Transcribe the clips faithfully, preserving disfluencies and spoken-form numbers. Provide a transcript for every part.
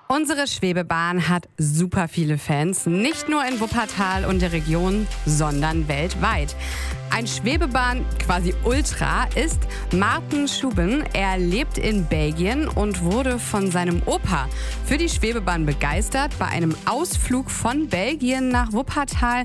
Unsere Schwebebahn hat super viele Fans, nicht nur in Wuppertal und der Region, sondern weltweit. Ein Schwebebahn quasi Ultra ist Maarten Schuben. Er lebt in Belgien und wurde von seinem Opa für die Schwebebahn begeistert bei einem Ausflug von Belgien nach Wuppertal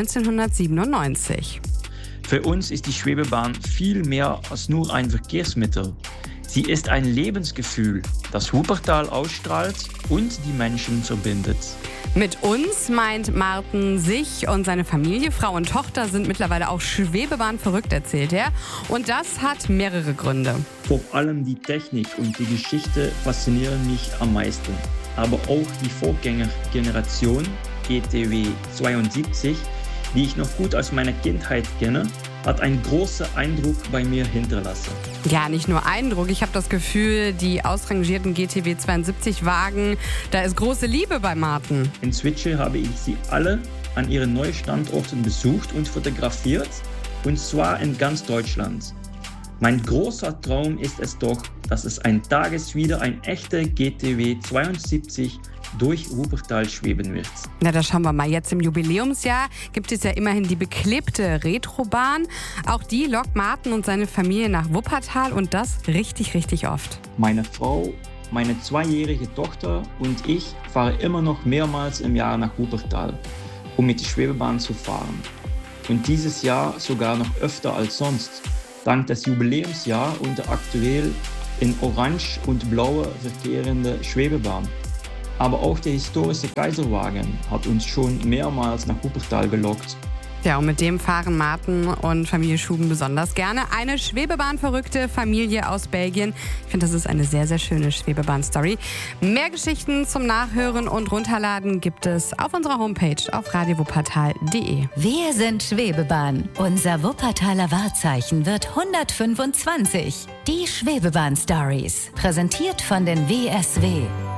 neunzehnhundertsiebenundneunzig. Für uns ist die Schwebebahn viel mehr als nur ein Verkehrsmittel. Sie ist ein Lebensgefühl, das Wuppertal ausstrahlt und die Menschen verbindet. Mit uns meint Maarten sich und seine Familie. Frau und Tochter sind mittlerweile auch Schwebebahn verrückt, erzählt er. Und das hat mehrere Gründe. Vor allem die Technik und die Geschichte faszinieren mich am meisten. Aber auch die Vorgängergeneration G T W zweiundsiebzig, die ich noch gut aus meiner Kindheit kenne, hat einen großen Eindruck bei mir hinterlassen. Ja, nicht nur Eindruck. Ich habe das Gefühl, die ausrangierten G T W zweiundsiebzig-Wagen, da ist große Liebe bei Maarten. Inzwischen habe ich sie alle an ihren neuen Standorten besucht und fotografiert, und zwar in ganz Deutschland. Mein großer Traum ist es doch, dass es eines Tages wieder ein echter G T W zweiundsiebzig durch Wuppertal schweben wird. Na, da schauen wir mal. Jetzt im Jubiläumsjahr gibt es ja immerhin die beklebte Retrobahn. Auch die lockt Maarten und seine Familie nach Wuppertal, und das richtig, richtig oft. Meine Frau, meine zweijährige Tochter und ich fahren immer noch mehrmals im Jahr nach Wuppertal, um mit der Schwebebahn zu fahren. Und dieses Jahr sogar noch öfter als sonst, dank des Jubiläumsjahr und der aktuell in orange und blaue verkehrende Schwebebahn. Aber auch der historische Kaiserwagen hat uns schon mehrmals nach Wuppertal gelockt. Ja, und mit dem fahren Maarten und Familie Schuben besonders gerne. Eine Schwebebahn-verrückte Familie aus Belgien. Ich finde, das ist eine sehr, sehr schöne Schwebebahn-Story. Mehr Geschichten zum Nachhören und Runterladen gibt es auf unserer Homepage auf radio wuppertal punkt de. Wir sind Schwebebahn. Unser Wuppertaler Wahrzeichen wird hundertfünfundzwanzig. Die Schwebebahn-Stories. Präsentiert von den W S W.